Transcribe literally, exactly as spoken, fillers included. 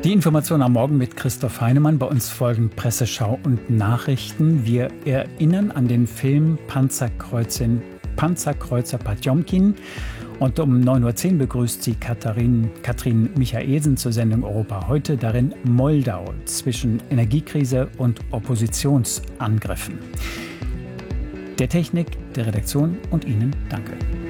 Die Information am Morgen mit Christoph Heinemann. Bei uns folgen Presseschau und Nachrichten. Wir erinnern an den Film Panzerkreuzin, Panzerkreuzer Potjomkin. Und um neun Uhr zehn begrüßt sie Katharin, Katrin Michaelsen zur Sendung Europa heute. Darin Moldau zwischen Energiekrise und Oppositionsangriffen. Der Technik, der Redaktion und Ihnen danke.